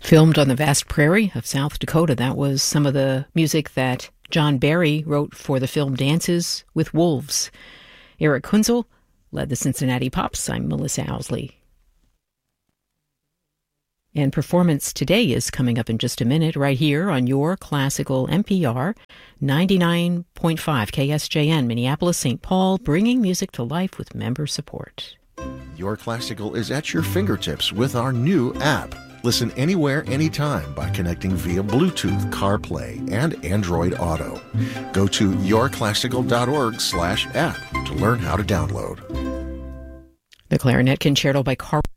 Filmed on the vast prairie of South Dakota, that was some of the music that John Barry wrote for the film Dances with Wolves. Eric Kunzel led the Cincinnati Pops. I'm Melissa Owsley. And Performance Today is coming up in just a minute right here on your classical NPR 99.5 KSJN, Minneapolis, St. Paul, bringing music to life with member support. Your Classical is at your fingertips with our new app. Listen anywhere, anytime by connecting via Bluetooth, CarPlay, and Android Auto. Go to yourclassical.org/app to learn how to download. The Clarinet Concerto by Carl